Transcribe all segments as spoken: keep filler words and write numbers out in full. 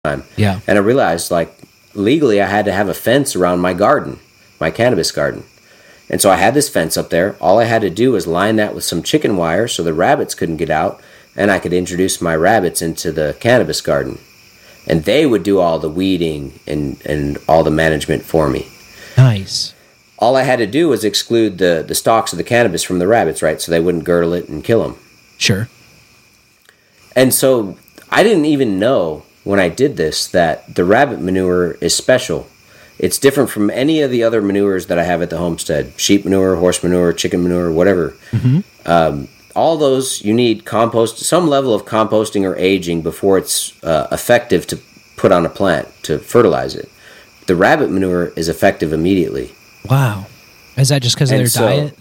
time. Yeah. And I realized, like, legally I had to have a fence around my garden, my cannabis garden. And so I had this fence up there. All I had to do was line that with some chicken wire so the rabbits couldn't get out, and I could introduce my rabbits into the cannabis garden. And they would do all the weeding and, and all the management for me. Nice. All I had to do was exclude the, the stalks of the cannabis from the rabbits, right? So they wouldn't girdle it and kill them. Sure. And so I didn't even know when I did this that the rabbit manure is special. It's different from any of the other manures that I have at the homestead. Sheep manure, horse manure, chicken manure, whatever. Mm-hmm. Um, all those, you need compost, some level of composting or aging before it's uh, effective to put on a plant to fertilize it. The rabbit manure is effective immediately. Wow. Is that just because of And their so- diet?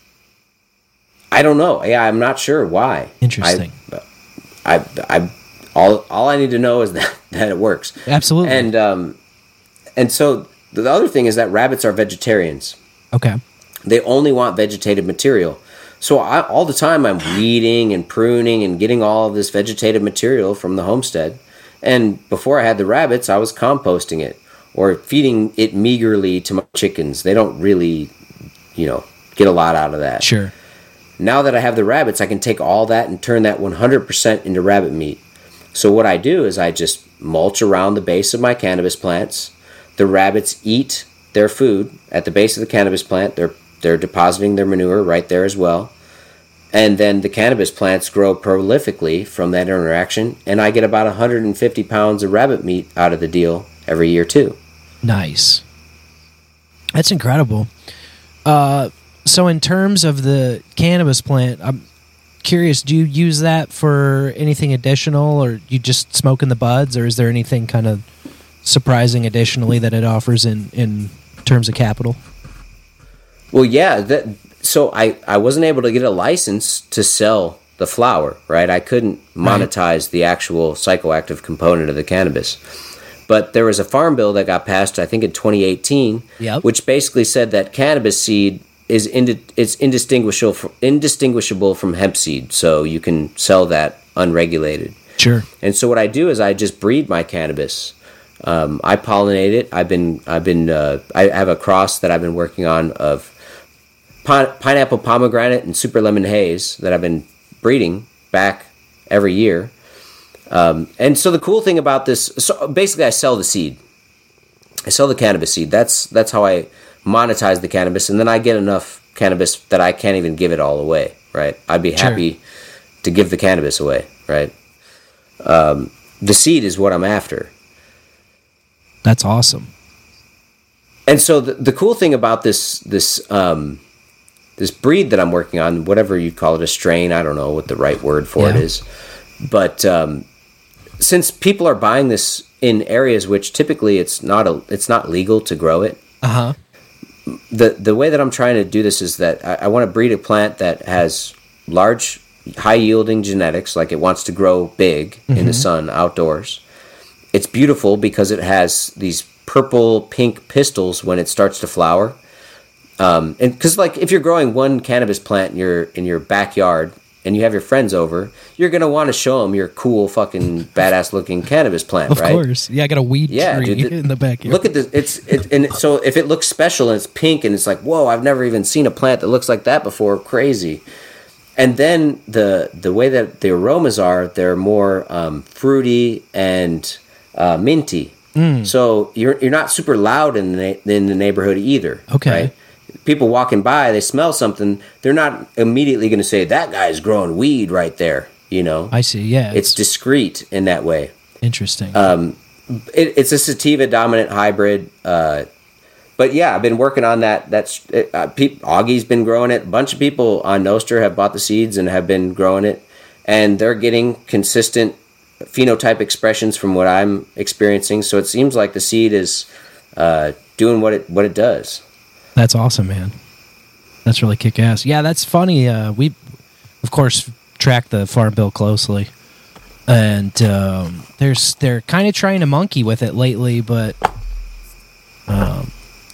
I don't know. Yeah, I'm not sure why. Interesting. I, I, I all all I need to know is that, that it works. Absolutely. And um, and so the other thing is that rabbits are vegetarians. Okay. They only want vegetative material. So I, all the time I'm weeding and pruning and getting all of this vegetative material from the homestead. And before I had the rabbits, I was composting it or feeding it meagerly to my chickens. They don't really, you know, get a lot out of that. Sure. Now that I have the rabbits, I can take all that and turn that one hundred percent into rabbit meat. So what I do is I just mulch around the base of my cannabis plants. The rabbits eat their food at the base of the cannabis plant. They're they're depositing their manure right there as well. And then the cannabis plants grow prolifically from that interaction, and I get about one hundred fifty pounds of rabbit meat out of the deal every year too. Nice. That's incredible. Uh, so in terms of the cannabis plant, I'm curious, do you use that for anything additional, or you just smoking the buds, or is there anything kind of surprising additionally that it offers in, in terms of capital? Well, yeah, that, so I, I wasn't able to get a license to sell the flower, right? I couldn't monetize right. the actual psychoactive component of the cannabis. But there was a farm bill that got passed, I think in twenty eighteen, yep. which basically said that cannabis seed is indi- it's indistinguishable from, indistinguishable from hemp seed, so you can sell that unregulated. Sure. And so what I do is I just breed my cannabis. Um, I pollinate it. I've been I've been uh, I have a cross that I've been working on of pine- pineapple pomegranate and super lemon haze that I've been breeding back every year. Um, and so the cool thing about this, so basically I sell the seed. I sell the cannabis seed. That's that's how I monetize the cannabis, and then I get enough cannabis that I can't even give it all away, right? I'd be happy sure. to give the cannabis away, right? Um, the seed is what I'm after. That's awesome. And so the, the cool thing about this this um, this breed that I'm working on, whatever you call it, a strain, I don't know what the right word for yeah. it is, but um, since people are buying this in areas which typically it's not a, it's not legal to grow it. Uh-huh. The the way that I'm trying to do this is that I, I want to breed a plant that has large, high-yielding genetics, like it wants to grow big mm-hmm. in the sun outdoors. It's beautiful because it has these purple, pink pistils when it starts to flower. Um, and because like if you're growing one cannabis plant in your in your backyard and you have your friends over, you're gonna want to show them your cool, fucking badass looking cannabis plant, of right? Of course, yeah. I got a weed yeah, tree dude, the, in the backyard. Look at this. It's it, and so if it looks special and it's pink and it's like, whoa, I've never even seen a plant that looks like that before. Crazy. And then the the way that the aromas are, they're more um, fruity and uh, minty. Mm. So you're you're not super loud in the in the neighborhood either. Okay. Right? People walking by, they smell something, they're not immediately going to say, that guy's growing weed right there, you know? I see, yeah. It's, it's discreet in that way. Interesting. Um, it, it's a sativa-dominant hybrid. Uh, but yeah, I've been working on that. That's uh, pe- Augie's been growing it. A bunch of people on Noster have bought the seeds and have been growing it. And they're getting consistent phenotype expressions from what I'm experiencing. So it seems like the seed is uh, doing what it what it does. That's awesome, man. That's really kick-ass. Yeah, that's funny. Uh, we, of course, track the farm bill closely, and um, there's they're kind of trying to monkey with it lately, but um,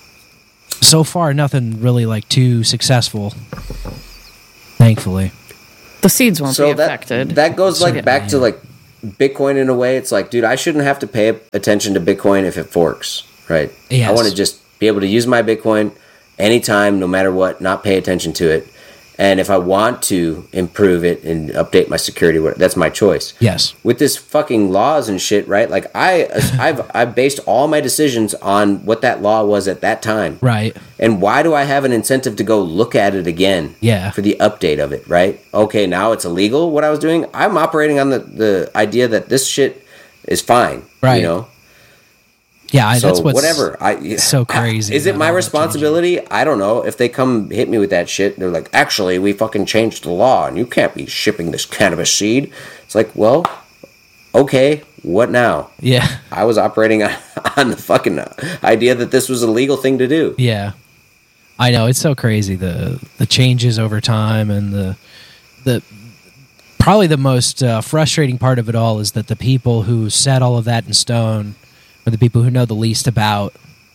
so far nothing really like too successful. Thankfully, the seeds won't so be that, affected. That goes like back to like Bitcoin in a way, it's like, dude, I shouldn't have to pay attention to Bitcoin if it forks, right? Yes. I want to just be able to use my Bitcoin anytime, no matter what, not pay attention to it. And if I want to improve it and update my security, that's my choice. Yes. With this fucking laws and shit, right? Like I, I've, I've based all my decisions on what that law was at that time. Right. And why do I have an incentive to go look at it again? Yeah. For the update of it, right? Okay, now it's illegal. What I was doing, I'm operating on the, the idea that this shit is fine. Right. You know. Yeah, I, so that's what's whatever. I, so crazy. Is it my responsibility? I don't know. If they come hit me with that shit, they're like, actually, we fucking changed the law and you can't be shipping this cannabis seed. It's like, well, okay, what now? Yeah. I was operating on, on the fucking idea that this was a legal thing to do. Yeah. I know, it's so crazy, the the changes over time, and the the probably the most uh, frustrating part of it all is that the people who set all of that in stone or the people who know the least about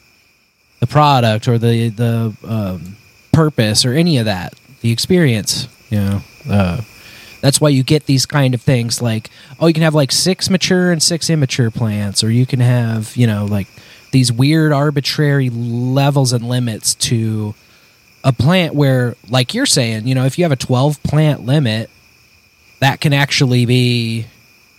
the product or the the um, purpose or any of that, the experience, you know, uh, that's why you get these kind of things like, oh, you can have like six mature and six immature plants, or you can have, you know, like these weird arbitrary levels and limits to a plant where, like you're saying, you know, if you have a twelve plant limit, that can actually be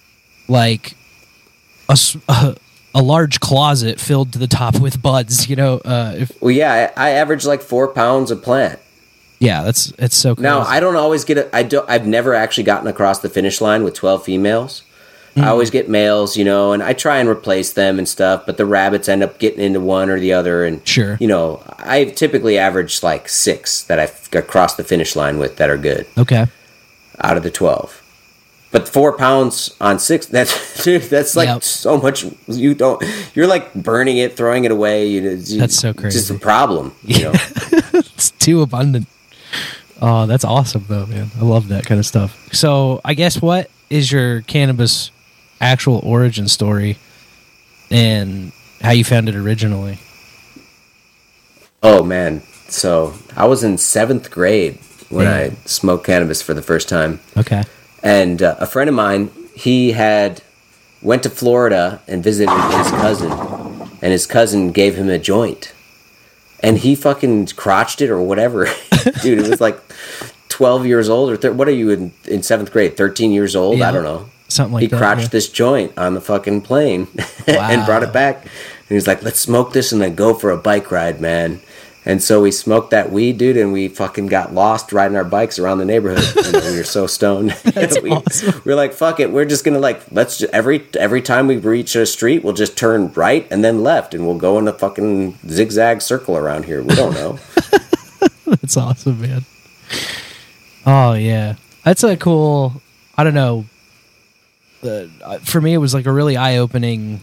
like a, a a large closet filled to the top with buds, you know. Uh, if, well, yeah, I, I average like four pounds a plant. Yeah, that's it's so crazy. Now, I don't always get it. I don't. I've never actually gotten across the finish line with twelve females. Mm. I always get males, you know, and I try and replace them and stuff. But the rabbits end up getting into one or the other, and sure, you know, I typically average like six that I've got crossed the finish line with that are good. Okay, out of the twelve. But four pounds on six, that's dude, that's like yep. so much. You don't, you're like burning it, throwing it away. You, you, that's so crazy. It's just a problem. You know? It's too abundant. Oh, that's awesome though, man. I love that kind of stuff. So I guess what is your cannabis actual origin story and how you found it originally? Oh man. So I was in seventh grade when yeah. I smoked cannabis for the first time. Okay. And uh, a friend of mine, he had went to Florida and visited his cousin, and his cousin gave him a joint, and he fucking crotched it or whatever. Dude, it was like twelve years old or thir- what are you in, in seventh grade? thirteen years old? Yeah, I don't know. Something like he that. He crotched yeah. this joint on the fucking plane wow. and brought it back. And he was like, "Let's smoke this and then go for a bike ride, man." And so we smoked that weed, dude, and we fucking got lost riding our bikes around the neighborhood. And we were so stoned. That's we, awesome. We're like, fuck it. We're just going to like, let's just, every every time we reach a street, we'll just turn right and then left. And we'll go in a fucking zigzag circle around here. We don't know. That's awesome, man. Oh, yeah. That's a cool, I don't know. Uh, for me, it was like a really eye-opening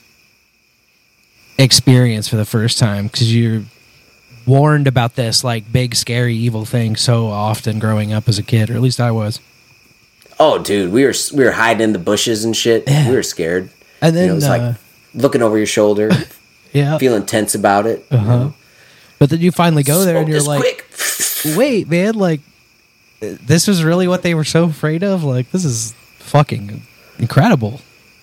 experience for the first time because you're warned about this like big scary evil thing so often growing up as a kid, or at least I was. Oh dude, we were we were hiding in the bushes and shit. Yeah. We were scared. And then you know, it's uh, like looking over your shoulder, yeah, feeling tense about it. Uh-huh. You know? But then you finally go there Smoke and you're like, quick. wait, man, like this was really what they were so afraid of? Like this is fucking incredible.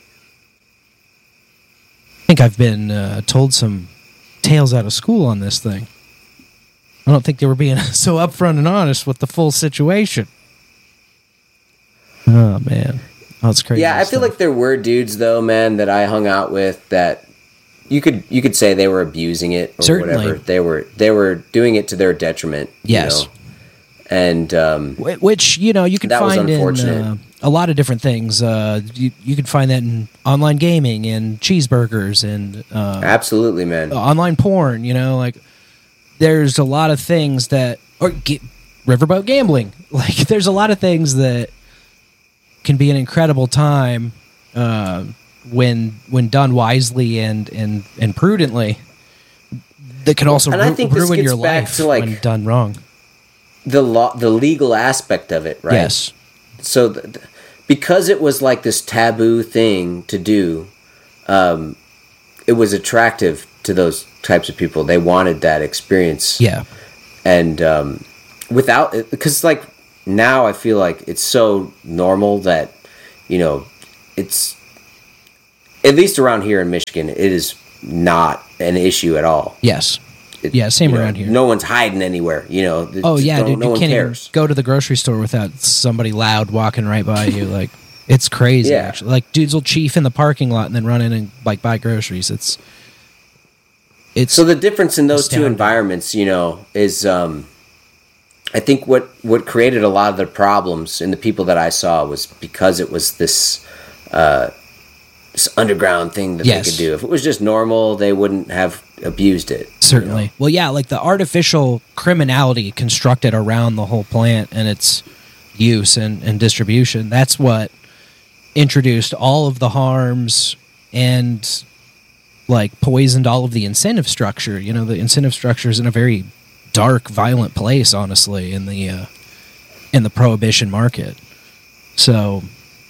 I think I've been uh, told some tales out of school on this thing. I don't think they were being so upfront and honest with the full situation. Oh, man. Oh, it's crazy. Yeah, I stuff. feel like there were dudes, though, man, that I hung out with that you could you could say they were abusing it or Certainly. whatever. They were they were doing it to their detriment. Yes. You know? And um, which, you know, you can find in uh, a lot of different things. Uh, you, you can find that in online gaming and cheeseburgers and uh, absolutely, man. Online porn, you know, like there's a lot of things that, or get, riverboat gambling. Like there's a lot of things that can be an incredible time uh, when when done wisely and and, and prudently. That can also and ru- I think ruin your back life to like when done wrong. The law, the legal aspect of it, right? Yes. So, th- th- because it was like this taboo thing to do, um, it was attractive to those types of people. They wanted that experience. Yeah. And um, without, because like now I feel like it's so normal that, you know, it's at least around here in Michigan, it is not an issue at all. Yes. It, yeah, same you know, around here. No one's hiding anywhere, you know. Oh yeah, dude, no you one can't cares. even go to the grocery store without somebody loud walking right by you. Like, it's crazy. Yeah. Actually, like dudes will chief in the parking lot and then run in and like buy groceries. It's it's so the difference in those astounding. two environments, you know, is um, I think what what created a lot of the problems in the people that I saw was because it was this. Uh, This underground thing that yes. they could do. If it was just normal, they wouldn't have abused it. Certainly. You know? Well, yeah, like the artificial criminality constructed around the whole plant and its use and, and distribution, that's what introduced all of the harms and like poisoned all of the incentive structure. You know, the incentive structure is in a very dark, violent place, honestly, in the uh, in the prohibition market. So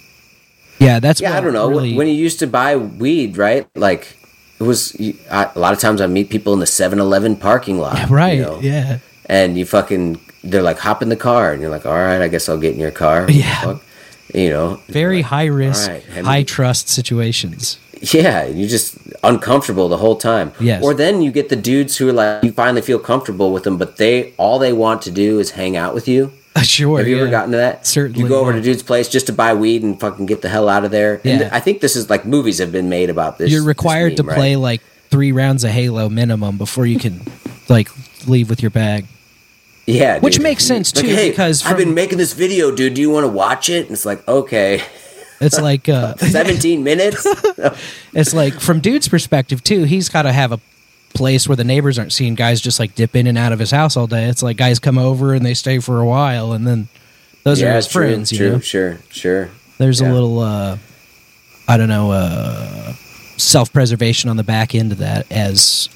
yeah, that's yeah. what I don't know. really... When you used to buy weed, right? Like it was I, a lot of times I meet people in the seven eleven parking lot, right? You know? Yeah, and you fucking they're like hop in the car, and you're like, all right, I guess I'll get in your car. What yeah, you know, very like, high risk, right, high trust situations. Yeah, you're just uncomfortable the whole time. Yes. Or then you get the dudes who are like you finally feel comfortable with them, but they all they want to do is hang out with you. Sure. Have you yeah. ever gotten to that? Certainly. You go over yeah. to dude's place just to buy weed and fucking get the hell out of there. Yeah. And th- I think this is like movies have been made about this. You're required this meme, to play right? like three rounds of Halo minimum before you can like leave with your bag. Yeah, which dude. makes sense like, too hey, because I've from, been making this video, dude. Do you want to watch it? And it's like, okay, it's like uh, seventeen minutes. It's like from dude's perspective too. He's got to have a place where the neighbors aren't seeing guys just like dip in and out of his house all day. It's like guys come over and they stay for a while and then. Those yeah, are his true, friends, true, you know? Sure, sure. There's yeah. a little, uh, I don't know, uh, self-preservation on the back end of that, as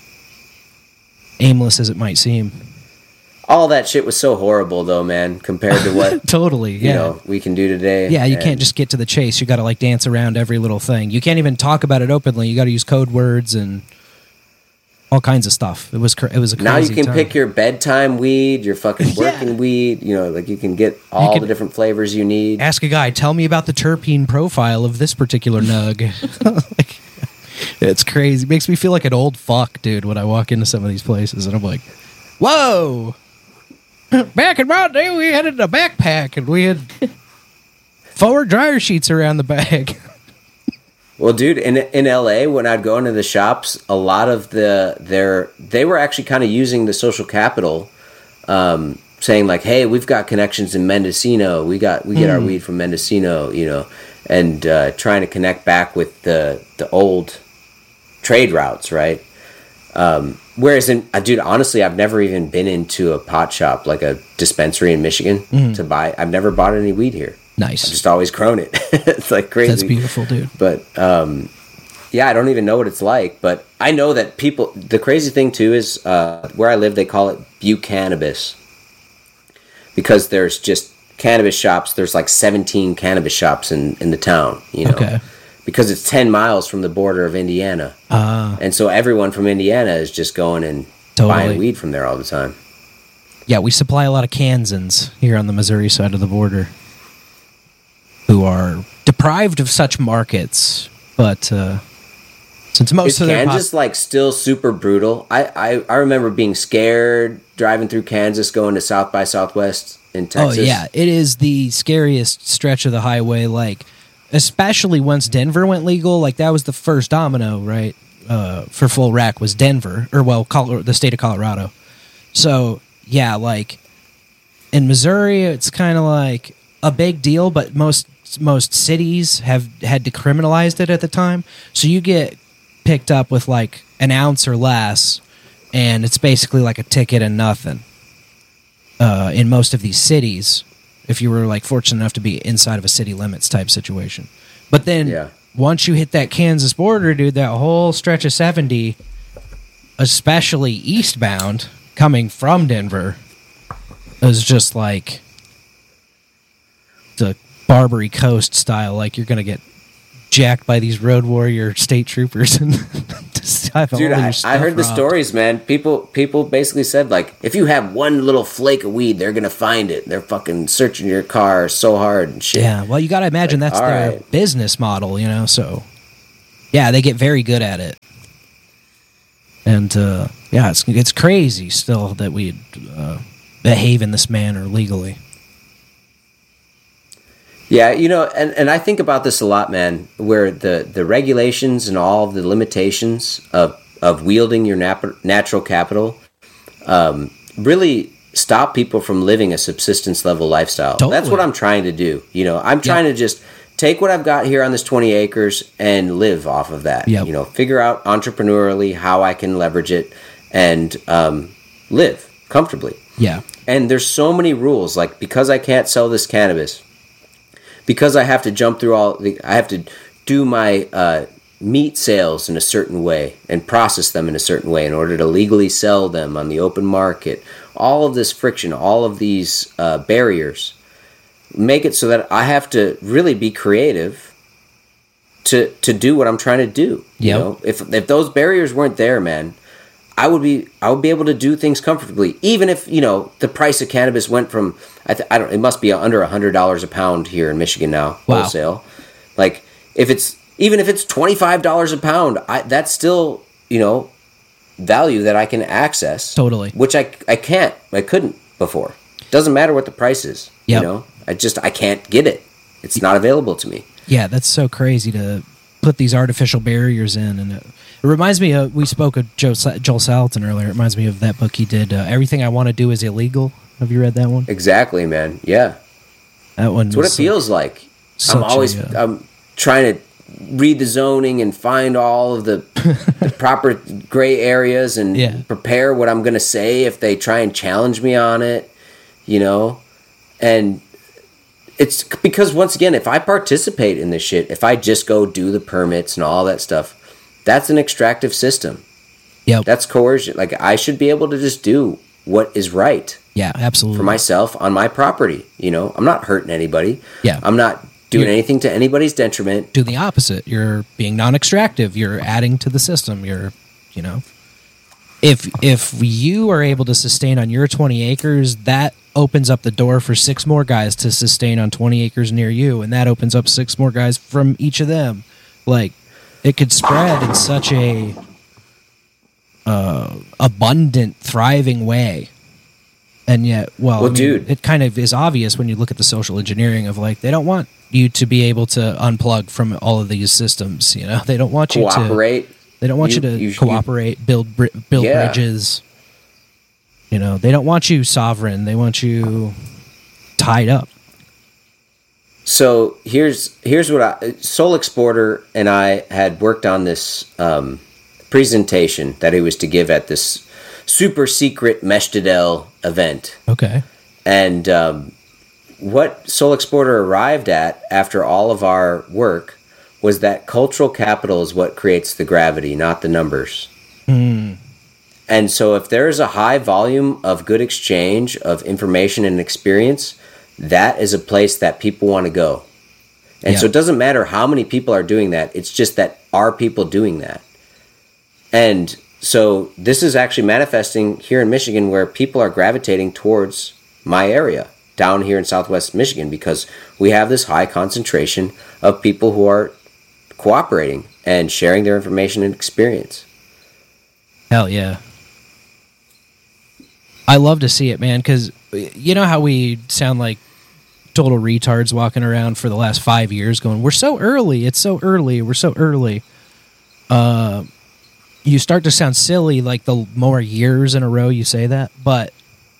aimless as it might seem. All that shit was so horrible, though, man, compared to what totally, yeah. you know, we can do today. Yeah, you and can't just get to the chase. You got to like dance around every little thing. You can't even talk about it openly. You got to use code words and all kinds of stuff. It was cr- it was a crazy now you can time. pick your bedtime weed, your fucking working Yeah. weed. You know, like you can get all can- the different flavors you need. Ask a guy, tell me about the terpene profile of this particular nug. Like, it's crazy. It makes me feel like an old fuck, dude, when I walk into some of these places and I'm like, whoa! Back in my day, we had it in a backpack and we had four dryer sheets around the bag. Well, dude, in in L A, when I'd go into the shops, a lot of the their they were actually kind of using the social capital, um, saying like, "Hey, we've got connections in Mendocino. We got we get Mm. our weed from Mendocino," you know, and uh, trying to connect back with the the old trade routes, right? Um, whereas, in uh, dude, honestly, I've never even been into a pot shop like a dispensary in Michigan Mm. to buy. I've never bought any weed here. Nice. I've just always grown it. It's like crazy. That's beautiful, dude. But um, yeah, I don't even know what it's like. But I know that people. The crazy thing too is uh, where I live, they call it Bucannabis because there's just cannabis shops. There's like seventeen cannabis shops in in the town. You know, Okay. because it's ten miles from the border of Indiana, Uh, and so everyone from Indiana is just going and Totally. buying weed from there all the time. yeah, we supply a lot of Kansans here on the Missouri side of the border who are deprived of such markets, but uh, since most Is of their Kansas pop- like still super brutal? I, I I remember being scared driving through Kansas, going to South by Southwest in Texas. Oh yeah, it is the scariest stretch of the highway. Like, especially once Denver went legal, like that was the first domino, right? Uh, for full rack was Denver, or well, Col- the state of Colorado. So yeah, like in Missouri, it's kind of like a big deal, but most most cities have had decriminalized it at the time. So you get picked up with like an ounce or less, and it's basically like a ticket and nothing. Uh, in most of these cities, if you were like fortunate enough to be inside of a city limits type situation. But then Yeah. once you hit that Kansas border, dude, that whole stretch of seventy, especially eastbound coming from Denver, is just like the Barbary Coast style. Like you're going to get jacked by these road warrior state troopers and I've Dude, all your I, stuff I heard the robbed. stories, man. People people basically said, like, if you have one little flake of weed, they're going to find it. They're fucking searching your car so hard and shit. Yeah, well, you got to imagine Like, that's all their right. business model, you know. So, yeah, they get very good at it, and uh, yeah, it's it's crazy still that we uh, behave in this manner legally. Yeah, you know, and, and I think about this a lot, man, where the, the regulations and all of the limitations of, of wielding your nap- natural capital um, really stop people from living a subsistence level lifestyle. Totally. That's what I'm trying to do. You know, I'm trying Yep. to just take what I've got here on this twenty acres and live off of that. Yep. You know, figure out entrepreneurially how I can leverage it and um, live comfortably. Yeah, And there's so many rules, like because I can't sell this cannabis, because I have to jump through all the, I have to do my uh, meat sales in a certain way and process them in a certain way in order to legally sell them on the open market. All of this friction, all of these uh, barriers make it so that I have to really be creative to to do what I'm trying to do. You Yep. know, if if those barriers weren't there, man, I would be I would be able to do things comfortably, even if, you know, the price of cannabis went from I, th- I don't it must be under a hundred dollars a pound here in Michigan now, Wow. wholesale. Like if it's even if it's twenty five dollars a pound, I, that's still, you know, value that I can access. Totally. Which I I can't I couldn't before. Doesn't matter what the price is. Yep. You know, I just I can't get it. It's not available to me. yeah, that's so crazy to put these artificial barriers in, and it, it reminds me of we spoke of Joe, Joel Salatin earlier. It reminds me of that book he did. Uh, Everything I Want to Do Is Illegal. Have you read that one? Exactly, man. Yeah. That one. It's what it was feels like. such I'm always a, uh, I'm trying to read the zoning and find all of the, the proper gray areas and Yeah. prepare what I'm going to say if they try and challenge me on it, you know? And it's because, once again, if I participate in this shit, if I just go do the permits and all that stuff, that's an extractive system. Yep. That's coercion. Like, I should be able to just do what is right Yeah, absolutely. for myself on my property. You know, I'm not hurting anybody. Yeah. I'm not doing You're- anything to anybody's detriment. Do the opposite. You're being non-extractive. You're adding to the system. You're, you know, if if you are able to sustain on your twenty acres, that opens up the door for six more guys to sustain on twenty acres near you, and that opens up six more guys from each of them. Like, it could spread in such a uh, abundant, thriving way. And yet, well, Well, I mean, dude. it kind of is obvious when you look at the social engineering of, like, they don't want you to be able to unplug from all of these systems. You know, they don't want you to Cooperate. They don't want you, You- to you- cooperate, build bri- build Yeah. bridges. You know, they don't want you sovereign. They want you tied up. So here's here's what I Soul Exporter and I had worked on this um, presentation that he was to give at this super secret Meshtadel event. Okay. And um, what Soul Exporter arrived at after all of our work was that cultural capital is what creates the gravity, not the numbers. And so if there is a high volume of good exchange of information and experience, that is a place that people want to go. And Yeah. so it doesn't matter how many people are doing that. It's just that are people doing that? And so this is actually manifesting here in Michigan, where people are gravitating towards my area down here in Southwest Michigan, because we have this high concentration of people who are cooperating and sharing their information and experience. Hell yeah. I love to see it, man, because you know how we sound like total retards walking around for the last five years going, we're so early, it's so early, we're so early. Uh, you start to sound silly like the more years in a row you say that, but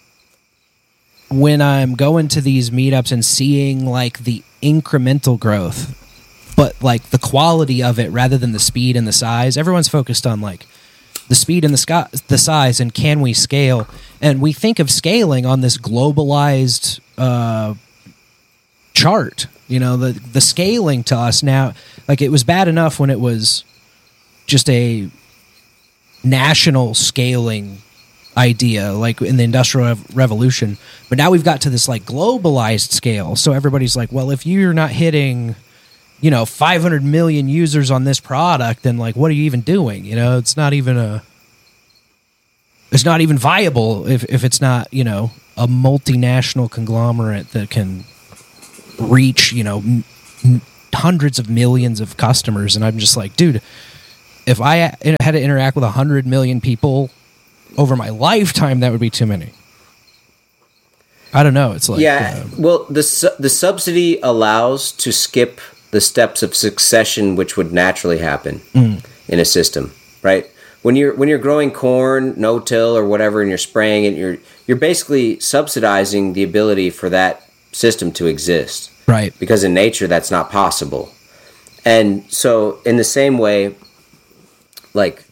when I'm going to these meetups and seeing like the incremental growth, but like the quality of it rather than the speed and the size, everyone's focused on like the speed and the, sky, the size and can we scale, and we think of scaling on this globalized uh, chart. You know, the the scaling to us now, like it was bad enough when it was just a national scaling idea, like in the Industrial Rev- Revolution, but now we've got to this like globalized scale. So everybody's like, well, if you're not hitting you know, five hundred million users on this product, then like, what are you even doing? You know, it's not even a, it's not even viable if, if it's not, you know, a multinational conglomerate that can reach, you know, m- m- hundreds of millions of customers. And I'm just like, dude, if I had to interact with a hundred million people over my lifetime, that would be too many. I don't know. It's like, yeah, uh, well, the su- the subsidy allows to skip the steps of succession, which would naturally happen mm. in a system, right? When you're when you're growing corn, no-till or whatever, and you're spraying it, you're you're basically subsidizing the ability for that system to exist, right? Because in nature, that's not possible. And so, in the same way, like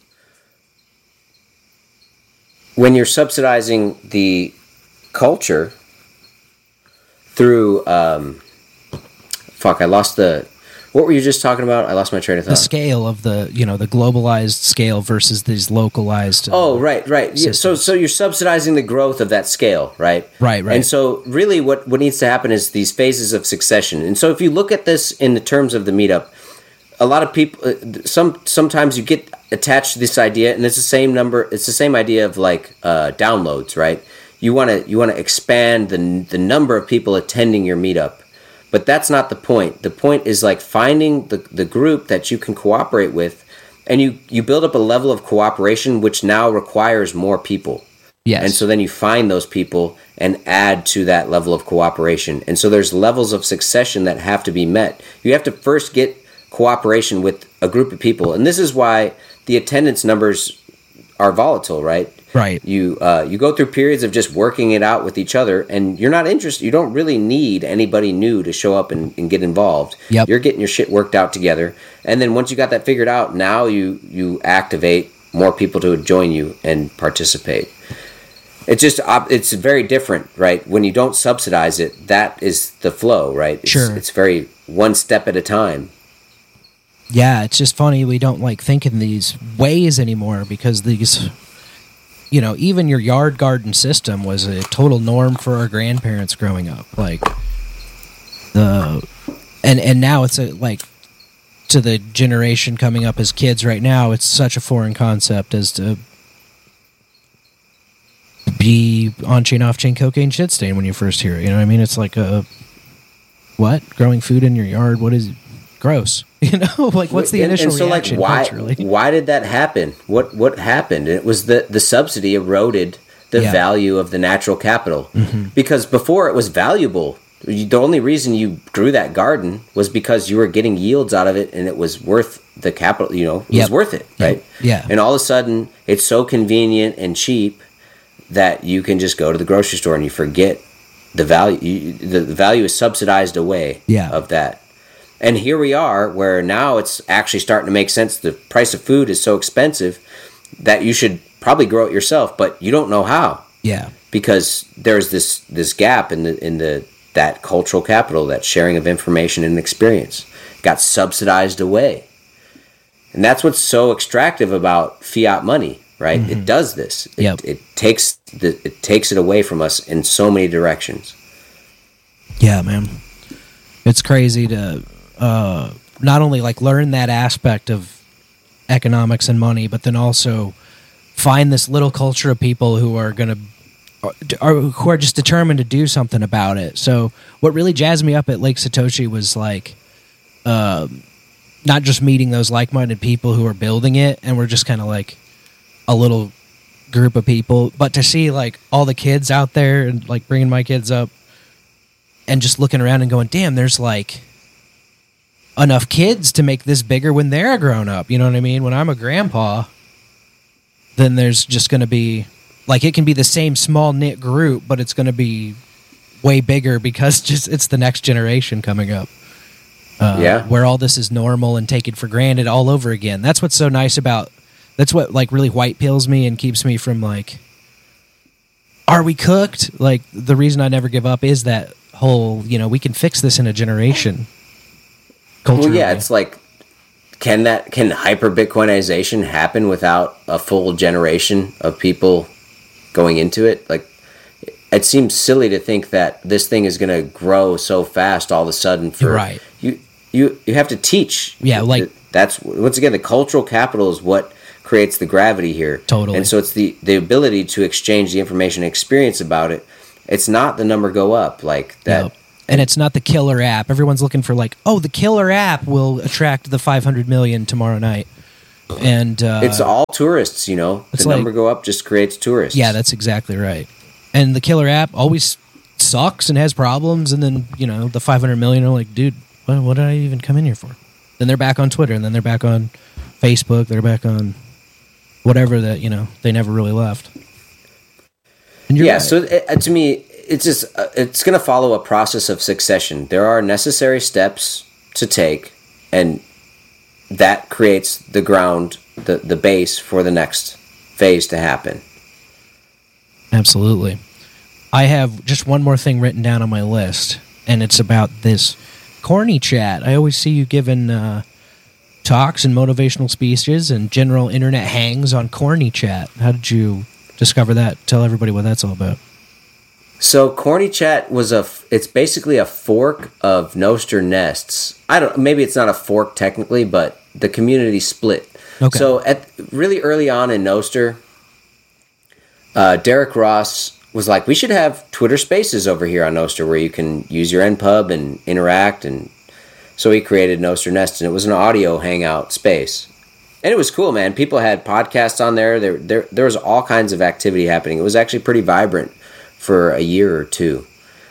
when you're subsidizing the culture through, um, fuck, I lost the. What were you just talking about? I lost my train of thought. The scale of the, you know, the globalized scale versus these localized. Uh, oh, right, right. Yeah, so, so you're subsidizing the growth of that scale, right? Right, right. And so, really, what what needs to happen is these phases of succession. And so, if you look at this in the terms of the meetup, a lot of people, uh, some sometimes you get attached to this idea, and it's the same number. It's the same idea of like uh, downloads, right? You want to you want to expand the the number of people attending your meetup. But that's not the point. The point is like finding the, the group that you can cooperate with, and you, you build up a level of cooperation which now requires more people. Yes. And so then you find those people and add to that level of cooperation. And so there's levels of succession that have to be met. You have to first get cooperation with a group of people. And this is why the attendance numbers are volatile, right? Right. You uh, you go through periods of just working it out with each other, and you're not interested. You don't really need anybody new to show up and, and get involved. Yep. You're getting your shit worked out together, and then once you got that figured out, now you you activate more people to join you and participate. It's just it's very different, right? When you don't subsidize it, that is the flow, right? It's, sure. It's very one step at a time. Yeah, it's just funny we don't like think in these ways anymore because these. You know, even your yard garden system was a total norm for our grandparents growing up. Like the, and and now it's a like to the generation coming up as kids right now. It's such a foreign concept as to be on chain, off chain, cocaine, shit stain when you first hear it. You know what I mean? It's like a what growing food in your yard? What is gross? You know, like what's the and, initial and so reaction like, why, culturally? Why did that happen? What what happened? It was the the subsidy eroded the yeah. value of the natural capital mm-hmm. because before it was valuable. The only reason you grew that garden was because you were getting yields out of it, and it was worth the capital. You know, it yep. was worth it, right? Yep. Yeah. And all of a sudden, it's so convenient and cheap that you can just go to the grocery store and you forget the value. You, the, the value is subsidized away yeah. of that. And here we are, where now it's actually starting to make sense. The price of food is so expensive that you should probably grow it yourself, but you don't know how. Yeah, because there's this this gap in the in the that cultural capital, that sharing of information and experience, got subsidized away. And that's what's so extractive about fiat money, right? Mm-hmm. It does this. It, yep. it takes the it takes it away from us in so many directions. Yeah, man, it's crazy to. Uh, not only like learn that aspect of economics and money, but then also find this little culture of people who are going to, are who are just determined to do something about it. So what really jazzed me up at Lake Satoshi was like, uh, not just meeting those like-minded people who are building it, and we're just kind of like a little group of people, but to see like all the kids out there and like bringing my kids up and just looking around and going, damn, there's like enough kids to make this bigger when they're grown up. You know what I mean? When I'm a grandpa, then there's just going to be like, it can be the same small knit group, but it's going to be way bigger because just it's the next generation coming up. Uh, yeah. Where all this is normal and taken for granted all over again. That's what's so nice about, that's what like really white pills me and keeps me from like, are we cooked? Like the reason I never give up is that whole, you know, we can fix this in a generation. Well, yeah, it's like, can that can hyper Bitcoinization happen without a full generation of people going into it? Like, it seems silly to think that this thing is going to grow so fast all of a sudden. For You're right. You, you you have to teach. Yeah, like that's once again the cultural capital is what creates the gravity here. Totally. And so it's the the ability to exchange the information and experience about it. It's not the number go up like that. Yep. And it's not the killer app. Everyone's looking for like, oh, the killer app will attract the five hundred million tomorrow night. And uh, it's all tourists, you know. The like, number go up just creates tourists. Yeah, that's exactly right. And the killer app always sucks and has problems. And then, you know, the five hundred million are like, dude, what, what did I even come in here for? Then they're back on Twitter, and then they're back on Facebook. They're back on whatever that, you know, they never really left. And you're yeah, right. so it, to me, it's just uh, it's going to follow a process of succession. There are necessary steps to take, and that creates the ground, the, the base for the next phase to happen. Absolutely. I have just one more thing written down on my list, and it's about this Corny Chat. I always see you giving uh, talks and motivational speeches and general internet hangs on Corny Chat. How did you discover that? Tell everybody what that's all about. So Corny Chat was a, it's basically a fork of Nostr Nests. I don't, maybe it's not a fork technically, but the community split. Okay. So at really early on in Nostr, uh, Derek Ross was like, we should have Twitter Spaces over here on Nostr where you can use your N pub and interact. And so he created Nostr Nest, and it was an audio hangout space. And it was cool, man. People had podcasts on there. There, there, there was all kinds of activity happening. It was actually pretty vibrant for a year or two.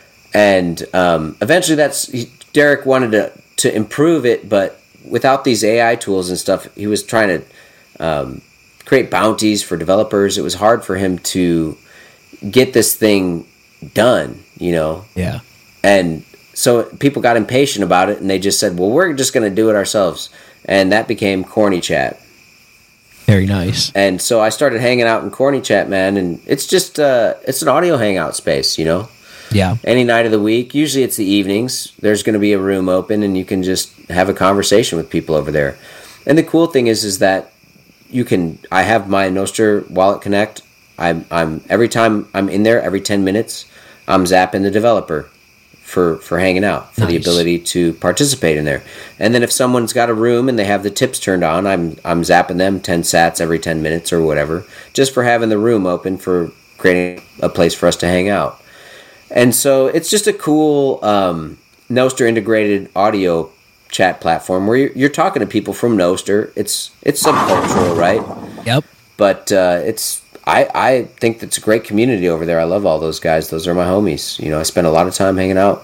And um, eventually that's, he, Derek wanted to, to improve it, but without these A I tools and stuff, he was trying to um, create bounties for developers. It was hard for him to get this thing done, you know? Yeah. And so people got impatient about it, and they just said, well, we're just going to do it ourselves. And that became Corny Chat. Very nice. And so I started hanging out in Corny Chat, man, and it's just uh, it's an audio hangout space, you know. Yeah. Any night of the week. Usually it's the evenings. There's going to be a room open, and you can just have a conversation with people over there. And the cool thing is, is that you can. I have my Nostr Wallet Connect. I'm I'm every time I'm in there, every ten minutes, I'm zapping the developer for for hanging out, for nice. The ability to participate in there. And then if someone's got a room and they have the tips turned on, I'm I'm zapping them ten sats every ten minutes or whatever, just for having the room open, for creating a place for us to hang out. And so it's just a cool um, Nostr integrated audio chat platform where you're, you're talking to people from Nostr. It's it's subcultural, right? Yep. But uh, it's I, I think that's a great community over there. I love all those guys. Those are my homies. You know, I spend a lot of time hanging out.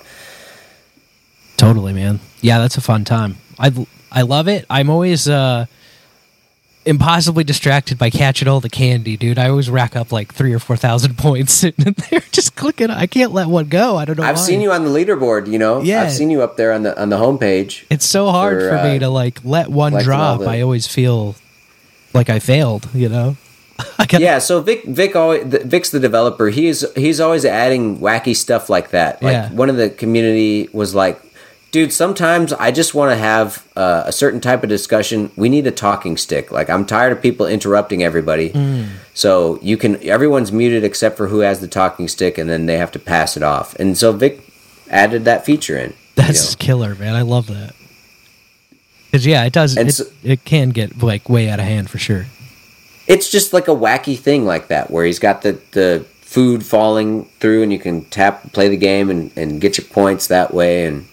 Totally, man. Yeah, that's a fun time. I I love it. I'm always uh, impossibly distracted by catching all the candy, dude. I always rack up like three or four thousand points sitting in there, just clicking. I can't let one go. I don't know. I've why. seen you on the leaderboard. You know, yeah. I've seen you up there on the on the homepage. It's so hard for, for me uh, to like let one drop. The... I always feel like I failed. You know. Gotta... Yeah, so Vic, Vic always, Vic's the developer. He's he's always adding wacky stuff like that. Like yeah. One of the community was like, dude, sometimes I just want to have uh, a certain type of discussion. We need a talking stick. Like, I'm tired of people interrupting everybody. Mm. So you can, everyone's muted except for who has the talking stick, and then they have to pass it off. And so Vic added that feature in. That's you know? Killer, man. I love that. Because yeah, it does. It, so, it can get like way out of hand for sure. It's just like a wacky thing like that, where he's got the, the food falling through, and you can tap, play the game, and, and get your points that way. And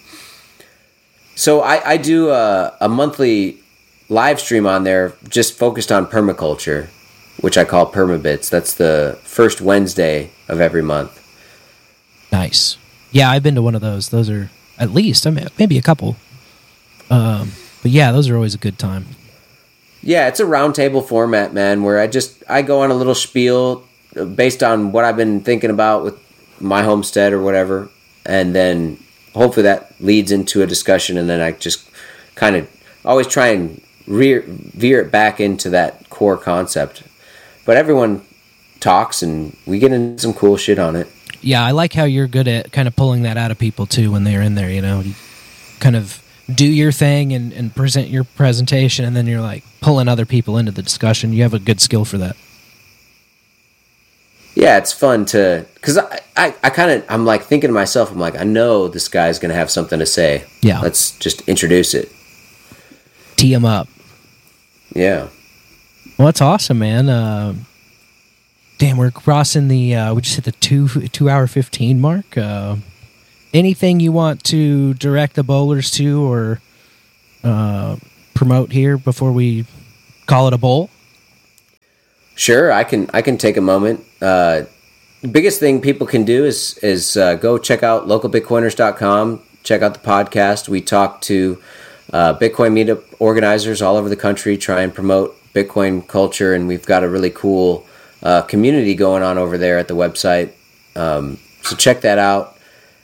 so I, I do a, a monthly live stream on there just focused on permaculture, which I call Permabits. That's the first Wednesday of every month. Nice. Yeah, I've been to one of those. Those are at least, I mean, maybe a couple. Um, but yeah, those are always a good time. Yeah, it's a roundtable format, man, where I just I go on a little spiel based on what I've been thinking about with my homestead or whatever, and then hopefully that leads into a discussion, and then I just kind of always try and rear, veer it back into that core concept. But everyone talks, and we get into some cool shit on it. Yeah, I like how you're good at kind of pulling that out of people, too, when they're in there, you know? You kind of do your thing and, and present your presentation, and then you're like pulling other people into the discussion. You have a good skill for that. Yeah, it's fun to, because I, I kind of, I'm like thinking to myself, I'm like, I know this guy's going to have something to say. Yeah. Let's just introduce it. Tee him up. Yeah. Well, that's awesome, man. Uh, damn, we're crossing the, uh, we just hit the two, two hour fifteen mark. Uh, anything you want to direct the bowlers to or uh, promote here before we call it a bowl? Sure. I can, I can take a moment. Uh, the biggest thing people can do is, is uh, go check out local bitcoiners dot com. Check out the podcast. We talk to uh, Bitcoin meetup organizers all over the country, try and promote Bitcoin culture, and we've got a really cool uh, community going on over there at the website. Um, so check that out.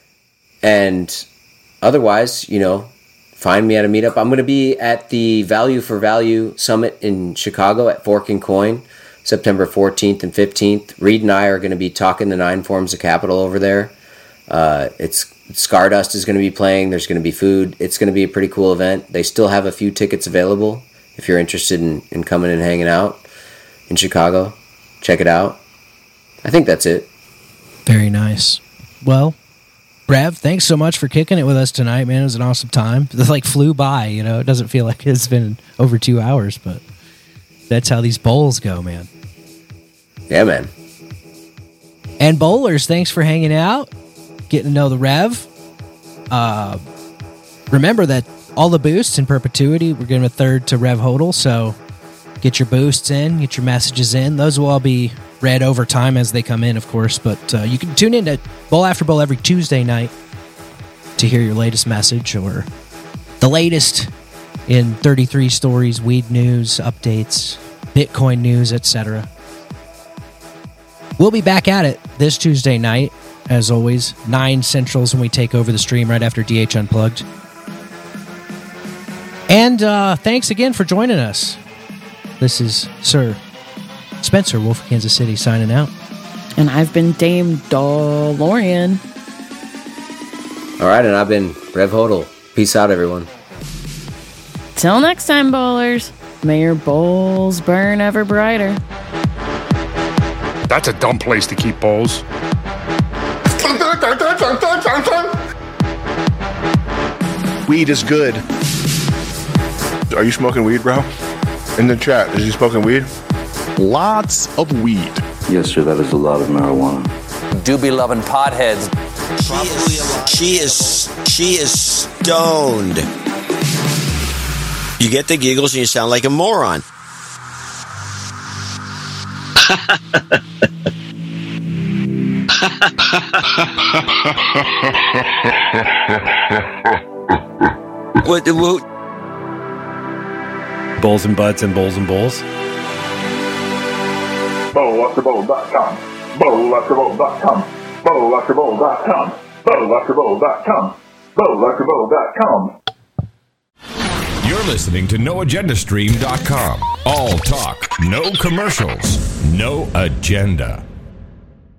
And otherwise, you know, find me at a meetup. I'm going to be at the Value for Value Summit in Chicago at Fork and Coin, September fourteenth and fifteenth. Reed and I are going to be talking the nine forms of capital over there. Uh, it's Stardust is going to be playing. There's going to be food. It's going to be a pretty cool event. They still have a few tickets available if you're interested in, in coming and hanging out in Chicago. Check it out. I think that's it. Very nice. Well, Rev, thanks so much for kicking it with us tonight, man. It was an awesome time. It like flew by, you know. It doesn't feel like it's been over two hours, but that's how these bowls go, man. Yeah, man. And bowlers, thanks for hanging out, getting to know the Rev. Uh, remember that all the boosts in perpetuity, we're giving a third to Rev Hodel, so get your boosts in, get your messages in. Those will all be read over time as they come in, of course, but uh, you can tune in to Bowl After Bowl every Tuesday night to hear your latest message or the latest in thirty-three stories, weed news, updates, Bitcoin news, et cetera. We'll be back at it this Tuesday night, as always, nine Centrals when we take over the stream right after D H Unplugged. And uh, thanks again for joining us. This is Sir Spencer, Wolf of Kansas City, signing out. And I've been Dame DeLorean. All right, and I've been Rev Hodel. Peace out, everyone. Till next time, bowlers. May your bowls burn ever brighter. That's a dumb place to keep bowls. Weed is good. Are you smoking weed, bro? In the chat, is he smoking weed? Lots of weed. Yes, sir, that is a lot of marijuana. Doobie loving potheads. She is, she is stoned. You get the giggles and you sound like a moron. What the what? Bowls and butts and bowls and bowls. bowl after bowl dot com. bowl after bowl dot com. bowl after bowl dot com. bowl after bowl dot com. bowl after bowl dot com. You're listening to no agenda stream dot com. All talk, no commercials, no agenda.